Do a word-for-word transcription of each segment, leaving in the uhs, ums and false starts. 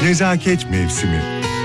Nezaket mevsimi.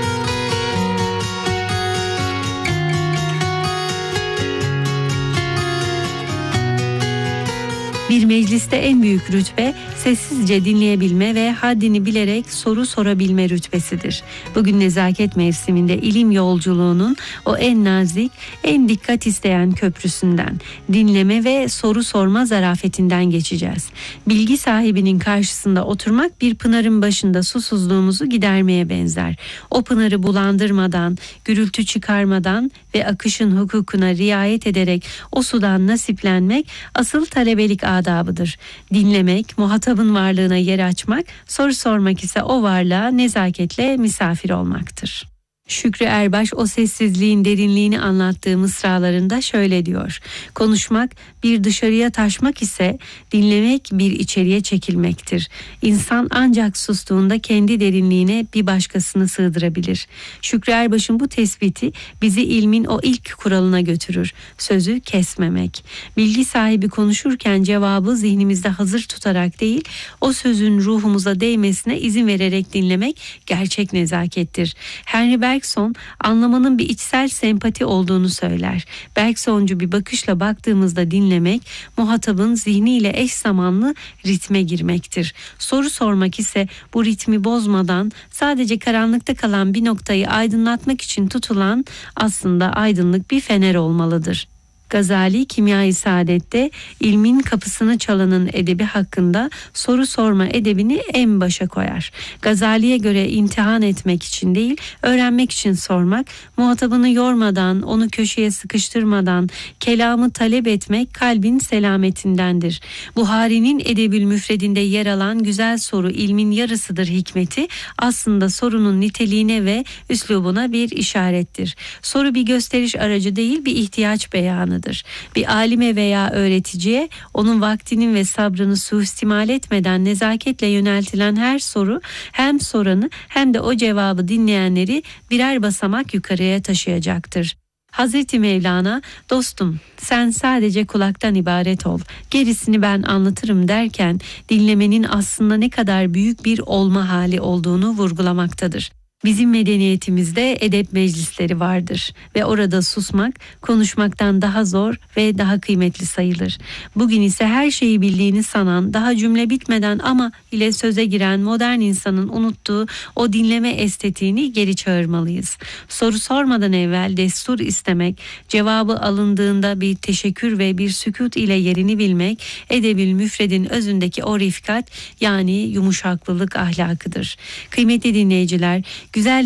Bir mecliste en büyük rütbe sessizce dinleyebilme ve haddini bilerek soru sorabilme rütbesidir. Bugün nezaket mevsiminde ilim yolculuğunun o en nazik, en dikkat isteyen köprüsünden, dinleme ve soru sorma zarafetinden geçeceğiz. Bilgi sahibinin karşısında oturmak bir pınarın başında susuzluğumuzu gidermeye benzer. O pınarı bulandırmadan, gürültü çıkarmadan ve akışın hukukuna riayet ederek o sudan nasiplenmek asıl talebelik adabıdır. Dinlemek, muhatabın varlığına yer açmak, soru sormak ise o varlığa nezaketle misafir olmaktır. Şükrü Erbaş o sessizliğin derinliğini anlattığı mısralarında şöyle diyor: konuşmak bir dışarıya taşmak ise dinlemek bir içeriye çekilmektir. İnsan ancak sustuğunda kendi derinliğine bir başkasını sığdırabilir. Şükrü Erbaş'ın bu tespiti bizi ilmin o ilk kuralına götürür: sözü kesmemek. Bilgi sahibi konuşurken cevabı zihnimizde hazır tutarak değil, o sözün ruhumuza değmesine izin vererek dinlemek gerçek nezakettir. Henry Bergson anlamanın bir içsel sempati olduğunu söyler. Bergsoncu bir bakışla baktığımızda dinlemek, muhatabın zihniyle eş zamanlı ritme girmektir. Soru sormak ise bu ritmi bozmadan sadece karanlıkta kalan bir noktayı aydınlatmak için tutulan aslında aydınlık bir fener olmalıdır. Gazali Kimya-i Saadet'te ilmin kapısını çalanın edebi hakkında soru sorma edebini en başa koyar. Gazali'ye göre imtihan etmek için değil, öğrenmek için sormak, muhatabını yormadan, onu köşeye sıkıştırmadan kelamı talep etmek kalbin selametindendir. Buhari'nin Edebül Müfredinde yer alan güzel soru ilmin yarısıdır hikmeti aslında sorunun niteliğine ve üslubuna bir işarettir. Soru bir gösteriş aracı değil, bir ihtiyaç beyanı. Bir alime veya öğreticiye onun vaktinin ve sabrını suistimal etmeden nezaketle yöneltilen her soru hem soranı hem de o cevabı dinleyenleri birer basamak yukarıya taşıyacaktır. Hazreti Mevlana, dostum sen sadece kulaktan ibaret ol, gerisini ben anlatırım derken dinlemenin aslında ne kadar büyük bir olma hali olduğunu vurgulamaktadır. Bizim medeniyetimizde edep meclisleri vardır ve orada susmak konuşmaktan daha zor ve daha kıymetli sayılır. Bugün ise her şeyi bildiğini sanan, daha cümle bitmeden ama ile söze giren modern insanın unuttuğu o dinleme estetiğini geri çağırmalıyız. Soru sormadan evvel destur istemek, cevabı alındığında bir teşekkür ve bir sükût ile yerini bilmek, Edebül Müfred'in özündeki o rifkat yani yumuşaklılık ahlakıdır. Kıymetli dinleyiciler, güzel